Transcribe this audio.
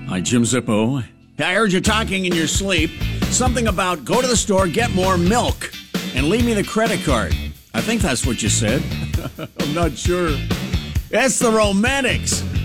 Hi, Jim Zippo. I heard you talking in your sleep. Something about go to the store, get more milk, and leave me the credit card. I think that's what you said. I'm not sure. It's the Romantics.